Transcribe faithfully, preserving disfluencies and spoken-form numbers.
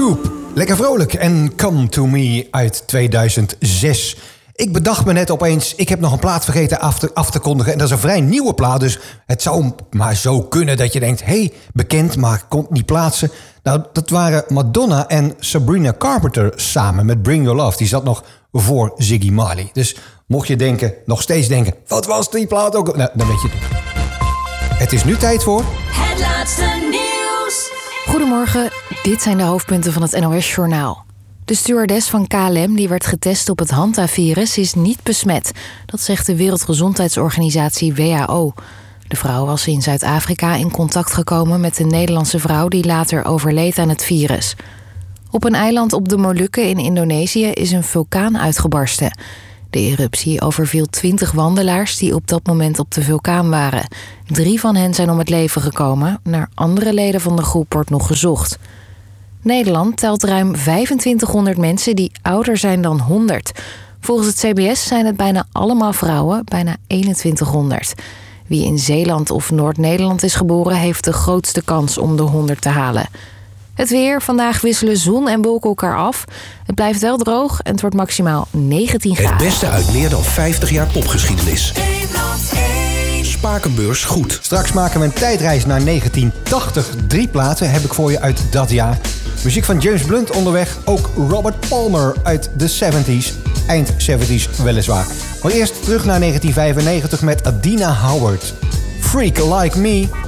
Scoop, lekker vrolijk en Come To Me uit tweeduizend zes. Ik bedacht me net opeens, ik heb nog een plaat vergeten af te, af te kondigen. En dat is een vrij nieuwe plaat, dus het zou maar zo kunnen dat je denkt... hé, hey, bekend, maar kon het niet plaatsen. Nou, dat waren Madonna en Sabrina Carpenter samen met Bring Your Love. Die zat nog voor Ziggy Marley. Dus mocht je denken, nog steeds denken... wat was die plaat ook? Nou, dan weet je het. Het is nu tijd voor... Het laatste nieuws. Goedemorgen, dit zijn de hoofdpunten van het N O S-journaal. De stewardess van K L M die werd getest op het Hanta-virus is niet besmet. Dat zegt de Wereldgezondheidsorganisatie W H O. De vrouw was in Zuid-Afrika in contact gekomen met een Nederlandse vrouw... die later overleed aan het virus. Op een eiland op de Molukken in Indonesië is een vulkaan uitgebarsten. De eruptie overviel twintig wandelaars die op dat moment op de vulkaan waren. Drie van hen zijn om het leven gekomen. Naar andere leden van de groep wordt nog gezocht. Nederland telt ruim vijfentwintighonderd mensen die ouder zijn dan honderd. Volgens het C B S zijn het bijna allemaal vrouwen, bijna eenentwintighonderd. Wie in Zeeland of Noord-Nederland is geboren... heeft de grootste kans om de honderd te halen. Het weer. Vandaag wisselen zon en wolken elkaar af. Het blijft wel droog en het wordt maximaal negentien graden. Het beste uit meer dan vijftig jaar popgeschiedenis. Spakenbeurs goed. Straks maken we een tijdreis naar negentien tachtig. Drie platen heb ik voor je uit dat jaar. Muziek van James Blunt onderweg. Ook Robert Palmer uit de zeventies. Eind zeventies weliswaar. Maar eerst terug naar negentien vijfennegentig met Adina Howard. Freak Like Me.